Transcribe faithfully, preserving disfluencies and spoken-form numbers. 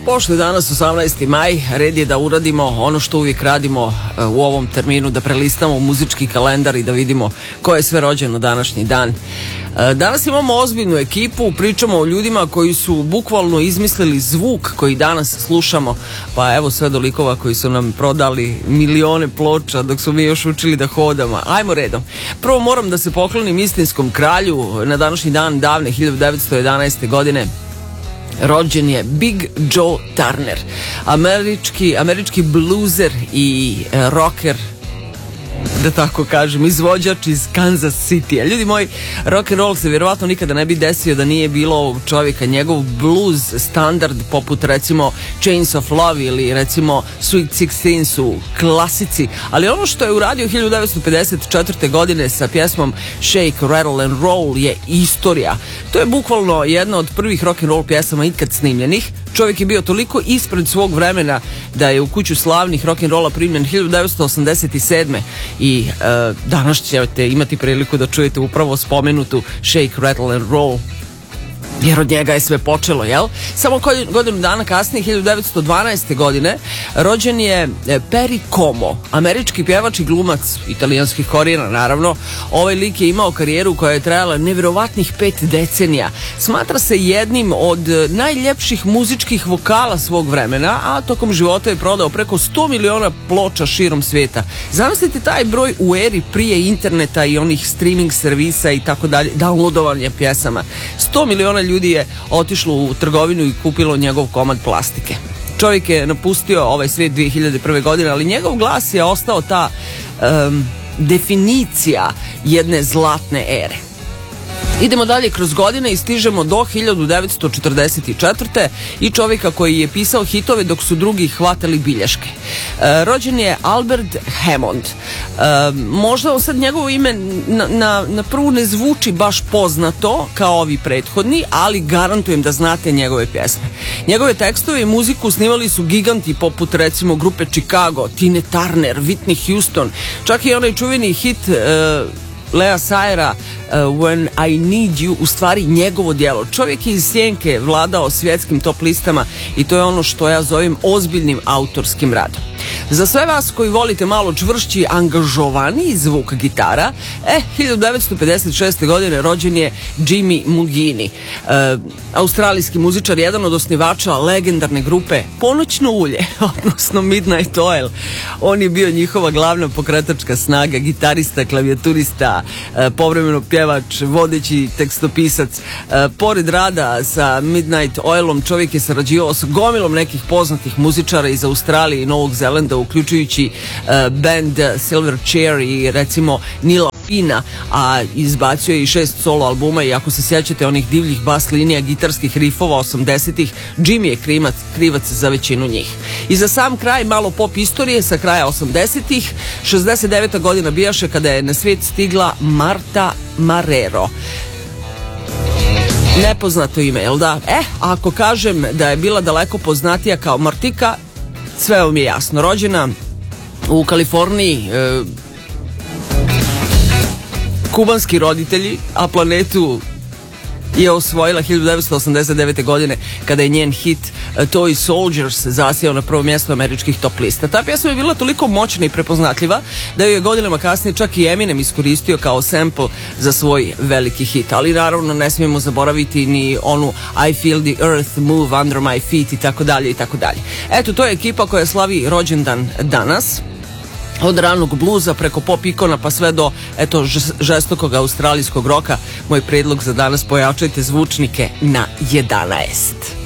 Pošto je danas osamnaesti maj, red je da uradimo ono što uvijek radimo u ovom terminu, da prelistamo muzički kalendar i da vidimo ko je sve rođen na današnji dan. Danas imamo ozbiljnu ekipu, pričamo o ljudima koji su bukvalno izmislili zvuk koji danas slušamo, pa evo sve do likova koji su nam prodali milione ploča dok su mi još učili da hodamo. Ajmo redom. Prvo moram da se poklonim istinskom kralju. Na današnji dan davne hiljadu devetsto jedanaeste. godine rođen je Big Joe Turner, američki, američki bluzer i e, rocker, da tako kažem, izvođač iz Kansas City. Ljudi moji, rock and roll se vjerovatno nikada ne bi desio da nije bilo ovog čovjeka. Njegov blues standard poput recimo Chains of Love ili recimo Sweet Sixteen su klasici, ali ono što je uradio hiljadu devetsto pedeset četvrte. godine sa pjesmom Shake, Rattle and Roll je istorija. To je bukvalno jedna od prvih rock and roll pjesama ikad snimljenih. Čovjek je bio toliko ispred svog vremena da je u kuću slavnih rock and rolla primljen hiljadu devetsto osamdeset sedme. i e, danas ćete imati priliku da čujete upravo spomenutu Shake, Rattle and Roll, jer od njega je sve počelo, jel? Samo godinu dana kasnije, hiljadu devetsto dvanaeste. godine, rođen je Perry Como, američki pjevač i glumac italijanskih korijena, naravno. Ovaj lik je imao karijeru koja je trajala nevjerovatnih pet decenija. Smatra se jednim od najljepših muzičkih vokala svog vremena, a tokom života je prodao preko sto miliona ploča širom svijeta. Zamislite taj broj u eri prije interneta i onih streaming servisa i tako dalje, downloadovanja pjesama. sto miliona ljudi je otišlo u trgovinu i kupilo njegov komad plastike. Čovjek je napustio ovaj svijet dvije hiljade prve. godine, ali njegov glas je ostao ta um, definicija jedne zlatne ere. Idemo dalje kroz godine i stižemo do hiljadu devetsto četrdeset četvrte. i čovjeka koji je pisao hitove dok su drugi hvatali bilješke. E, rođen je Albert Hammond. E, možda sad njegovo ime na, na, na prvu ne zvuči baš poznato kao ovi prethodni, ali garantujem da znate njegove pjesme. Njegove tekstove i muziku snimali su giganti poput recimo grupe Chicago, Tina Turner, Whitney Houston, čak i onaj čuveni hit e, Lea Sayra, uh, When I Need You, u stvari njegovo djelo. Čovjek je iz sjenke vladao svjetskim top listama i to je ono što ja zovem ozbiljnim autorskim radom. Za sve vas koji volite malo čvršći, angažovaniji zvuk gitara, e, hiljadu devetsto pedeset šeste. godine rođen je Jimmy Mugini, e, australijski muzičar, jedan od osnivača legendarne grupe Ponoćno ulje, odnosno Midnight Oil. On je bio njihova glavna pokretačka snaga, gitarista, klavijaturista, e, povremeno pjevač, vodeći tekstopisac. E, pored rada sa Midnight Oilom, čovjek je sarađivao s gomilom nekih poznatih muzičara iz Australije i Novog Zelanda, uključujući uh, band Silverchair i recimo Nila Pina, a izbacio je i šest solo albuma i ako se sjećate onih divljih bas linija, gitarskih rifova osamdesetih, Jimmy je krivac, krivac za većinu njih. I za sam kraj malo pop istorije sa kraja osamdesetih. šezdeset deveta. godina bijaše kada je na svijet stigla Marta Marrero. Nepoznato ime, jel da? Eh, ako kažem da je bila daleko poznatija kao Martika, sve vam je jasno. Rođena u Kaliforniji, e, kubanski roditelji, a planetu je osvojila hiljadu devetsto osamdeset devete. godine kada je njen hit Toy Soldiers zasjeo na prvo mjesto američkih top lista. Ta pjesma je bila toliko moćna i prepoznatljiva da ju je godinama kasnije čak i Eminem iskoristio kao sample za svoj veliki hit. Ali naravno ne smijemo zaboraviti ni onu I Feel the Earth Move Under My Feet i tako dalje i tako dalje. Eto, to je ekipa koja slavi rođendan danas. Od ranog bluza preko pop ikona pa sve do eto žestokog australijskog roka. Moj predlog za danas: pojačajte zvučnike na jedanaest.